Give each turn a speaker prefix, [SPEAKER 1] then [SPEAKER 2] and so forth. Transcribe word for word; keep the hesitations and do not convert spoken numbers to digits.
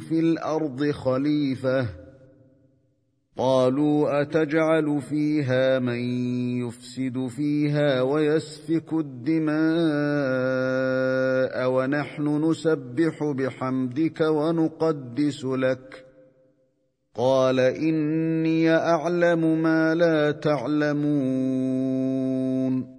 [SPEAKER 1] في الأرض خليفة قالوا أتجعل فيها من يفسد فيها ويسفك الدماء ونحن نسبح بحمدك ونقدس لك قال إني أعلم ما لا تعلمون